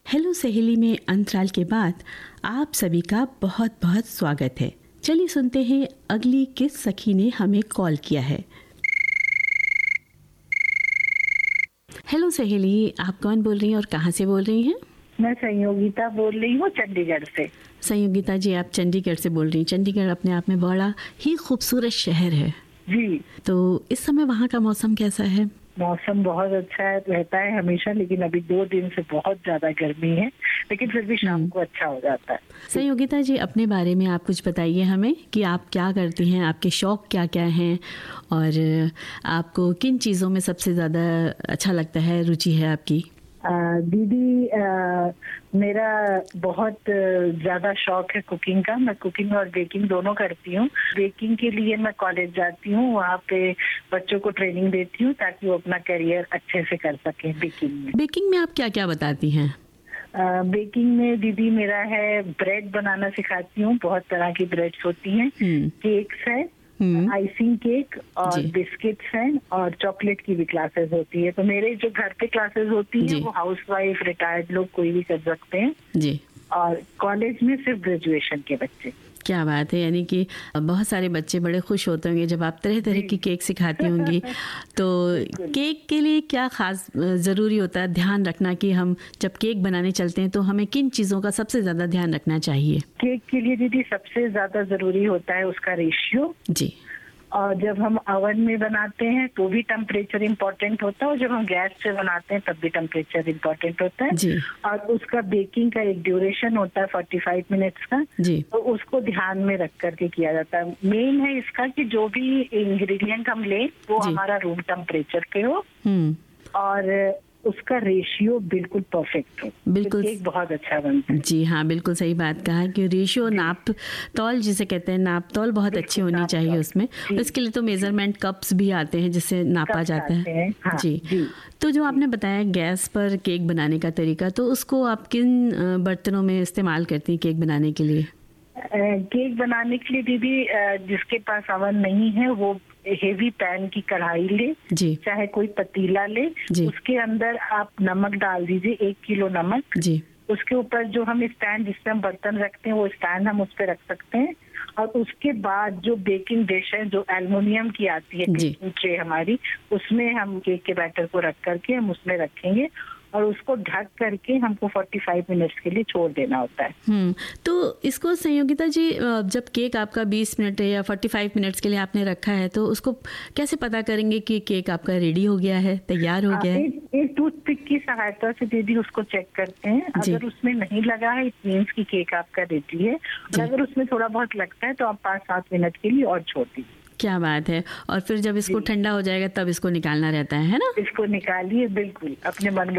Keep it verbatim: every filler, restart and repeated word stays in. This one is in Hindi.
हेलो सहेली में अंतराल के बाद आप सभी का बहुत बहुत स्वागत है। चलिए सुनते हैं अगली किस सखी ने हमें कॉल किया है। हेलो सहेली, आप कौन बोल रही हैं और कहाँ से बोल रही हैं? मैं संयोगिता बोल रही हूँ चंडीगढ़ से। संयोगिता जी, आप चंडीगढ़ से बोल रही हैं। चंडीगढ़ अपने आप में बड़ा ही खूबसूरत शहर है जी। तो इस समय वहाँ का मौसम कैसा है? मौसम बहुत अच्छा है, रहता है हमेशा, लेकिन अभी दो दिन से बहुत ज्यादा गर्मी है, लेकिन फिर भी शाम को अच्छा हो जाता है। संयोगिता जी, अपने बारे में आप कुछ बताइए हमें कि आप क्या करती हैं, आपके शौक क्या क्या हैं और आपको किन चीज़ों में सबसे ज़्यादा अच्छा लगता है, रुचि है आपकी? आ, दीदी आ, मेरा बहुत ज्यादा शौक है कुकिंग का। मैं कुकिंग और बेकिंग दोनों करती हूँ। बेकिंग के लिए मैं कॉलेज जाती हूँ, वहाँ पे बच्चों को ट्रेनिंग देती हूँ ताकि वो अपना करियर अच्छे से कर सकें बेकिंग में। बेकिंग में आप क्या क्या बताती हैं? बेकिंग में दीदी मेरा है ब्रेड बनाना सिखाती हूँ। बहुत तरह की ब्रेड्स होती हैं, केक्स है, आइसिंग केक और बिस्किट्स हैं, और चॉकलेट की भी क्लासेस होती है। तो मेरे जो घर पे क्लासेस होती हैं वो हाउसवाइफ, रिटायर्ड लोग कोई भी कर सकते हैं जी। और कॉलेज में सिर्फ ग्रेजुएशन के बच्चे। क्या बात है, यानी कि बहुत सारे बच्चे बड़े खुश होते होंगे जब आप तरह तरह की केक सिखाती होंगी। तो केक के लिए क्या खास ज़रूरी होता है ध्यान रखना कि हम जब केक बनाने चलते हैं तो हमें किन चीज़ों का सबसे ज़्यादा ध्यान रखना चाहिए? केक के लिए दीदी सबसे ज़्यादा ज़रूरी होता है उसका रेशियो जी। और जब हम ओवन में बनाते हैं तो भी टेम्परेचर इम्पोर्टेंट होता है, और जब हम गैस से बनाते हैं तब भी टेम्परेचर इम्पोर्टेंट होता है जी। और उसका बेकिंग का एक ड्यूरेशन होता है पैंतालीस मिनट्स का जी। तो उसको ध्यान में रख करके किया जाता है। मेन है इसका कि जो भी इंग्रेडिएंट हम लें वो हमारा रूम टेम्परेचर पे हो और उसका रेशियो बिल्कुल परफेक्ट हो, बिल्कुल केक बहुत अच्छा बनता है जी। हाँ, बिल्कुल सही बात कहा कि रेशियो, नाप तौल जिसे कहते हैं, नाप तौल बहुत अच्छी होनी चाहिए उसमें। इसके लिए तो मेजरमेंट कप्स भी आते हैं जिससे नापा जाता है हाँ, जी।, जी तो जो आपने बताया गैस पर केक बनाने का तरीका, तो उसको आप किन बर्तनों में इस्तेमाल करती हैं केक बनाने के लिए? केक बनाने के लिए दीदी जिसके पास ओवन नहीं है वो हेवी पैन की कढ़ाई ले जी। चाहे कोई पतीला ले, उसके अंदर आप नमक डाल दीजिए, एक किलो नमक जी। उसके ऊपर जो हम स्टैंड जिससे हम बर्तन रखते हैं वो स्टैंड हम उस पर रख सकते हैं। और उसके बाद जो बेकिंग डिश है जो एल्युमिनियम की आती है बेकिंग ट्रे हमारी, उसमें हम केक के बैटर को रख करके हम उसमें रखेंगे और उसको ढक करके हमको पैंतालीस मिनट्स के लिए छोड़ देना होता है। हम्म तो इसको संयोगिता जी, जब केक आपका बीस मिनट या पैंतालीस मिनट्स के लिए आपने रखा है तो उसको कैसे पता करेंगे कि केक आपका रेडी हो गया है, तैयार हो गया है? एक टूथपिक की सहायता से दीदी उसको चेक करते हैं। अगर उसमें नहीं लगा है इट मीन्स की केक आपका रेडी है, और अगर उसमें थोड़ा बहुत लगता है तो आप पाँच सात मिनट के लिए और छोड़ दीजिए। क्या बात है। और फिर जब इसको ठंडा हो जाएगा तब इसको निकालना रहता है है ना? इसको निकालिए, बिल्कुल अपने मन